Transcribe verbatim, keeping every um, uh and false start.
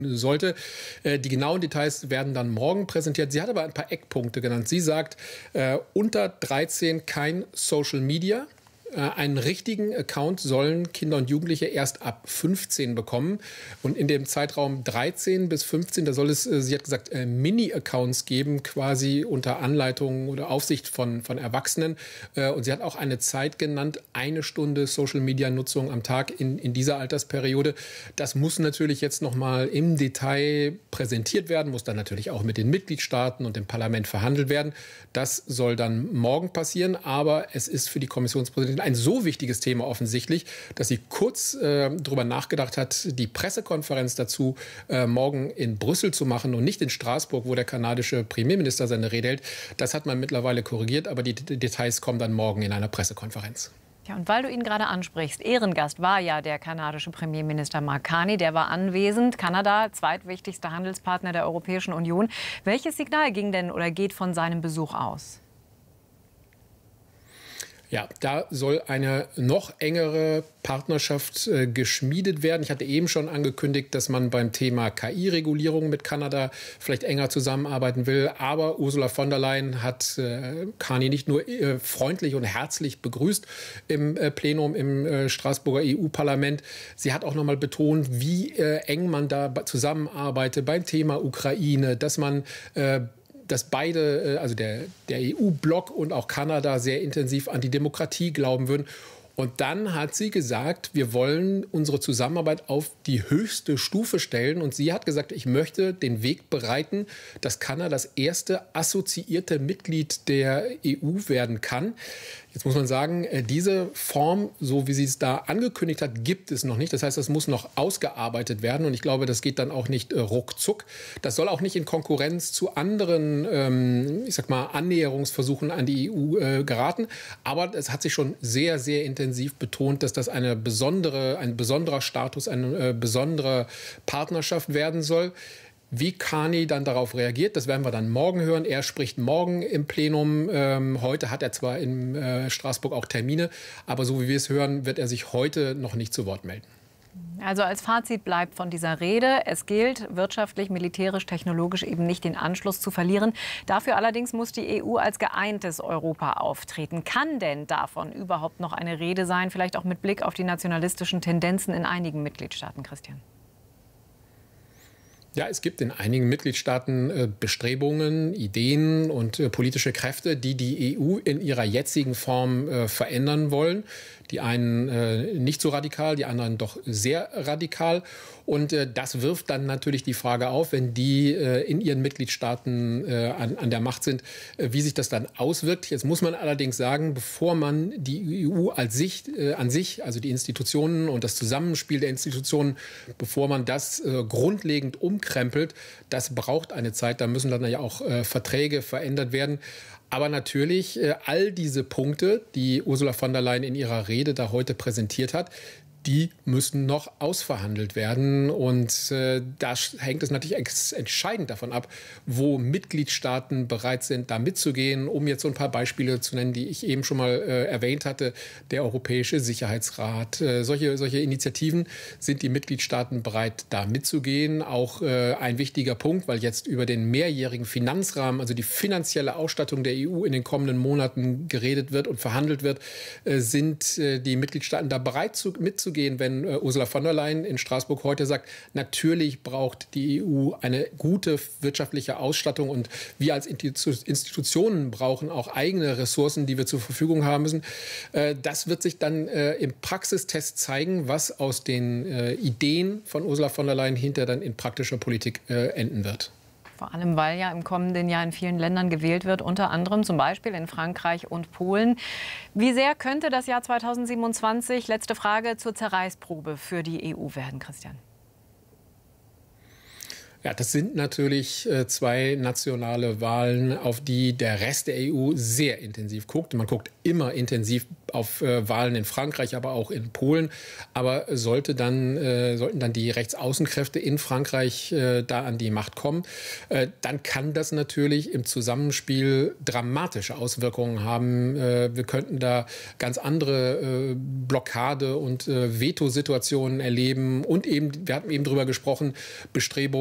sollte. Die genauen Details werden dann morgen präsentiert. Sie hat aber ein paar Eckpunkte genannt. Sie sagt, äh, unter dreizehn kein Social Media. Einen richtigen Account sollen Kinder und Jugendliche erst ab fünfzehn bekommen. Und in dem Zeitraum dreizehn bis fünfzehn, da soll es, sie hat gesagt, Mini-Accounts geben, quasi unter Anleitung oder Aufsicht von, von Erwachsenen. Und sie hat auch eine Zeit genannt, eine Stunde Social-Media-Nutzung am Tag in, in dieser Altersperiode. Das muss natürlich jetzt noch mal im Detail präsentiert werden, muss dann natürlich auch mit den Mitgliedstaaten und dem Parlament verhandelt werden. Das soll dann morgen passieren. Aber es ist für die Kommissionspräsidentin ein so wichtiges Thema offensichtlich, dass sie kurz äh, darüber nachgedacht hat, die Pressekonferenz dazu äh, morgen in Brüssel zu machen und nicht in Straßburg, wo der kanadische Premierminister seine Rede hält. Das hat man mittlerweile korrigiert, aber die D- Details kommen dann morgen in einer Pressekonferenz. Ja, und weil du ihn gerade ansprichst, Ehrengast war ja der kanadische Premierminister Mark Carney, der war anwesend. Kanada, zweitwichtigster Handelspartner der Europäischen Union. Welches Signal ging denn oder geht von seinem Besuch aus? Ja, da soll eine noch engere Partnerschaft äh, geschmiedet werden. Ich hatte eben schon angekündigt, dass man beim Thema K I-Regulierung mit Kanada vielleicht enger zusammenarbeiten will. Aber Ursula von der Leyen hat äh, Carney nicht nur äh, freundlich und herzlich begrüßt im äh, Plenum im äh, Straßburger E U-Parlament. Sie hat auch noch mal betont, wie äh, eng man da zusammenarbeitet beim Thema Ukraine, dass man äh, dass beide, also der, der E U-Block und auch Kanada sehr intensiv an die Demokratie glauben würden. Und dann hat sie gesagt, wir wollen unsere Zusammenarbeit auf die höchste Stufe stellen. Und sie hat gesagt, ich möchte den Weg bereiten, dass Kanada das erste assoziierte Mitglied der E U werden kann. Jetzt muss man sagen, diese Form, so wie sie es da angekündigt hat, gibt es noch nicht. Das heißt, das muss noch ausgearbeitet werden. Und ich glaube, das geht dann auch nicht ruckzuck. Das soll auch nicht in Konkurrenz zu anderen, ähm, ich sag mal, Annäherungsversuchen an die E U äh, geraten. Aber es hat sich schon sehr, sehr intensiv betont, dass das eine besondere, ein besonderer Status, eine äh, besondere Partnerschaft werden soll. Wie Carney dann darauf reagiert, das werden wir dann morgen hören. Er spricht morgen im Plenum. Ähm, heute hat er zwar in äh, Straßburg auch Termine, aber so wie wir es hören, wird er sich heute noch nicht zu Wort melden. Also als Fazit bleibt von dieser Rede, es gilt, wirtschaftlich, militärisch, technologisch eben nicht den Anschluss zu verlieren. Dafür allerdings muss die E U als geeintes Europa auftreten. Kann denn davon überhaupt noch eine Rede sein, vielleicht auch mit Blick auf die nationalistischen Tendenzen in einigen Mitgliedstaaten, Christian? Ja, es gibt in einigen Mitgliedstaaten äh, Bestrebungen, Ideen und äh, politische Kräfte, die die E U in ihrer jetzigen Form äh, verändern wollen. Die einen äh, nicht so radikal, die anderen doch sehr radikal. Und äh, das wirft dann natürlich die Frage auf, wenn die äh, in ihren Mitgliedstaaten äh, an, an der Macht sind, äh, wie sich das dann auswirkt. Jetzt muss man allerdings sagen, bevor man die E U als sich, äh, an sich, also die Institutionen und das Zusammenspiel der Institutionen, bevor man das äh, grundlegend umkrempelt, das braucht eine Zeit. Da müssen dann ja auch äh, Verträge verändert werden. Aber natürlich, äh, all diese Punkte, die Ursula von der Leyen in ihrer Rede da heute präsentiert hat, die müssen noch ausverhandelt werden. Und äh, da hängt es natürlich ex- entscheidend davon ab, wo Mitgliedstaaten bereit sind, da mitzugehen. Um jetzt so ein paar Beispiele zu nennen, die ich eben schon mal äh, erwähnt hatte. Der Europäische Sicherheitsrat. Äh, solche, solche Initiativen sind die Mitgliedstaaten bereit, da mitzugehen. Auch äh, ein wichtiger Punkt, weil jetzt über den mehrjährigen Finanzrahmen, also die finanzielle Ausstattung der E U in den kommenden Monaten geredet wird und verhandelt wird, äh, sind äh, die Mitgliedstaaten da bereit zu, mitzugehen. Gehen, wenn äh, Ursula von der Leyen in Straßburg heute sagt, natürlich braucht die E U eine gute wirtschaftliche Ausstattung und wir als Institutionen brauchen auch eigene Ressourcen, die wir zur Verfügung haben müssen. Äh, das wird sich dann äh, im Praxistest zeigen, was aus den äh, Ideen von Ursula von der Leyen hinter dann in praktischer Politik äh, enden wird. Vor allem, weil ja im kommenden Jahr in vielen Ländern gewählt wird, unter anderem zum Beispiel in Frankreich und Polen. Wie sehr könnte das Jahr zweitausendsiebenundzwanzig, letzte Frage, zur Zerreißprobe für die E U werden, Christian? Ja, das sind natürlich äh, zwei nationale Wahlen, auf die der Rest der E U sehr intensiv guckt. Man guckt immer intensiv auf äh, Wahlen in Frankreich, aber auch in Polen. Aber sollte dann, äh, sollten dann die Rechtsaußenkräfte in Frankreich äh, da an die Macht kommen, äh, dann kann das natürlich im Zusammenspiel dramatische Auswirkungen haben. Äh, wir könnten da ganz andere äh, Blockade- und äh, Vetosituationen erleben. Und eben, wir hatten eben drüber gesprochen, Bestrebungen